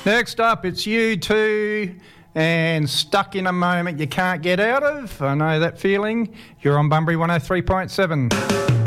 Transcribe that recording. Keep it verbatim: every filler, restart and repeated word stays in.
Next up, it's you two and Stuck in a Moment You Can't Get Out of. I know that feeling. You're on Bunbury one oh three point seven.